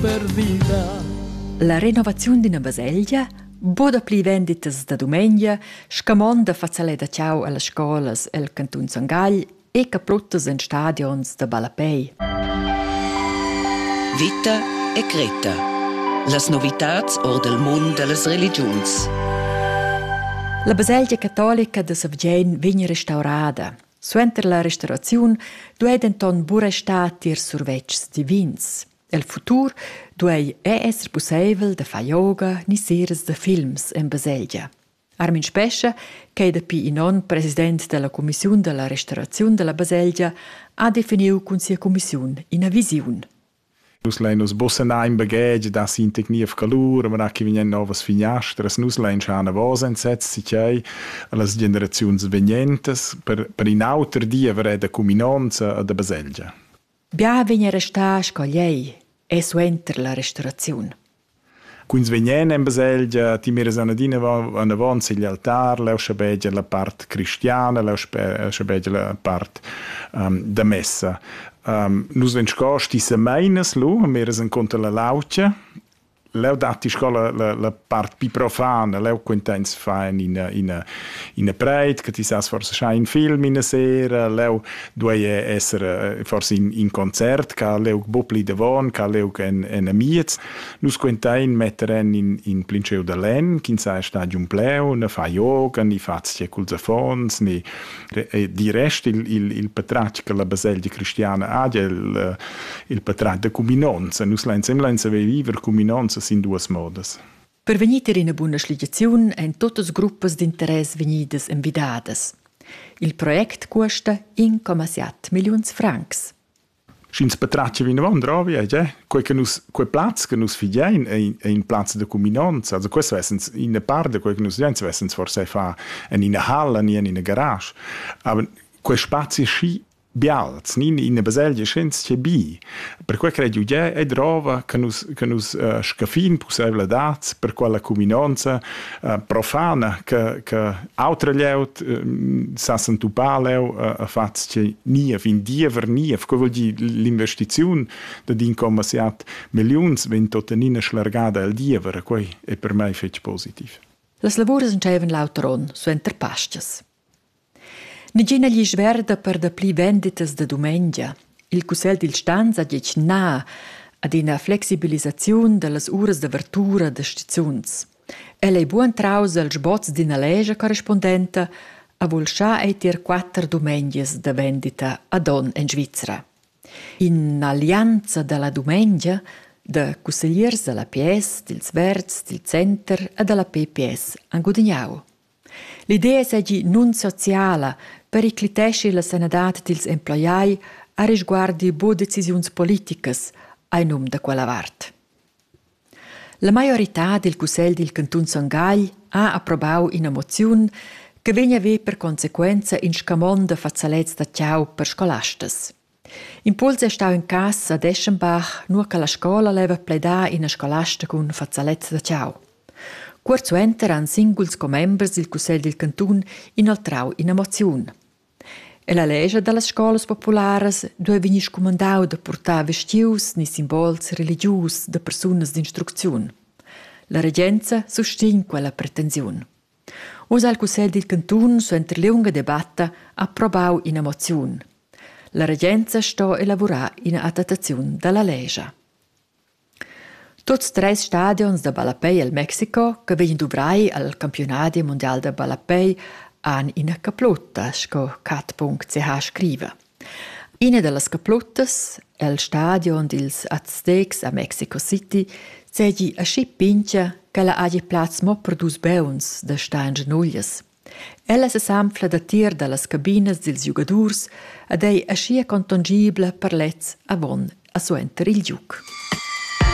per vida. La renovazione d'ina baselgia, boda pli venditas da domenica, scamonda fazzaleda ciao alle scolas el Cantun Sangagl e capluttas en stadions da Balapei. Vita e Creta. Las novitats or del mund de las religiuns. La baselgia cattolica de Savgein vegna restaurada. Suenter la restaurazione duei denton burestar tier survetgs divins. El futur duei esser possibel de fa yoga ni series de films en baselgia. Armin Spescha, che è dapi inon president della commissione della restaurazione della baselgia, ha definiu con sia commissione una visione. Nus lein bossena in bagage da sin tecnief calur, ma che vien novas fignastras, nus lein schana vos entsetzt sich las generaziuns venientes per in auter dia vereda cuminonza a da baselgia. Bia vegna resta scogliei e suenter la restaurazione. Quins venien in baselgia, ti miras anadina an avons gli altar, leu schabegia la part cristiana, leu schabegia la part da messa. Nus ven scosti semainas lu, miras en conta la laucia, leu dati scola la part pi profana, leu quintains fa in preit, che ti sas forse scha in film in sera, leu duei esser forse in concert, ca leu bopli davon, ca leu en amiets. Nus quintain metteren in plinceu de len, kin sa stadium pleu, ne fa yoga, ni fazia culzafons, ni di rest il patrat che la baselgia cristiana ha, il patrat de cuminonza. Nus lein semlenza viver cuminonza in duas modas. Per veniter in una buona sligiazione en totes gruppas d'interess venidas invidadas. Il project costa 1,7 milions francs. Schins patraccia vina von drovi, quei plaz che nus figlein è in plaz de cuminonza, also questo essens in a parte quei che nus gens essens forse fa in una halla ni in una garage, aber quei spazi schi bialz, in una baselgia scens c'è bi. Per cui credo che è drova che nus scafin possibile dats per quella cuminonza profana che altre leut sassen tu paleu a fats che niev in diever niev, che vuol dire l'investizione da din come siat milions wenn totanina schlargada al diever, que è per me fetch positiv. Las lavuras encevan lauteron suenter pastas. Negina gli sverda per da pli venditas da domenica. Il Cussel dil Stanz ha dic na ad una flexibilizzazione delle ore de apertura de staziuns. El è buon traus als bots d'ina legge corrispondente a vol scha etir 4 domenias de vendita ad on in Svizzera. In allianza della domenica de Cusseliers della PS, dils Verts, dil Center e della PPS a Gudignau. L'idea è non sociale per i clitesci la senadat dils employai a risguardi bo decisiuns politicas ai num da quella vart. La majorità del Cussel del Cantun Sangagl ha approbau una mozione che vegna ve per conseguenza in scamon de fazzalets da ciao per scolastas. Impuls è stau in casa ad Eschenbach nur che la scola leva pleda in a scolasta con fazzalets da ciao. Quarzo enter han singuls comembers del Cussel del Cantun inoltrau in a mozione. E la legge delle scuole popolari dove viene scomandau da portare vestius ni simbols religius de personas d'instruzione. La regenza sustin quella pretensione. Usa il Cussel del Cantun su enter lunga debatta approvau in a mozione. La regenza sto e lavora in adattazione della legge. Tutti 3 stadions da Balapei al Mexico, che vengono dovrai al campionato mondiale da Balapei, han ina caplotta, sco cat.ch scrive. Ina delle caplottas, el stadion dils Aztecs a Mexico City, segi a schi pincha che la agi plaz mo per dus beuns da sta in genuglias. Ella se samfla da tir dallas cabinas dils jugadurs ed ei a schi contongibla per lez avon a suenter il giug.